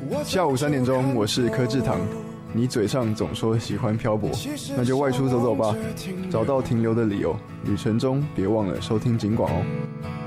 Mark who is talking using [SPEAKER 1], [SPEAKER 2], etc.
[SPEAKER 1] 下午3点钟，我是柯志堂。你嘴上总说喜欢漂泊，那就外出走走吧，找到停留的理由。旅程中别忘了收听警广哦。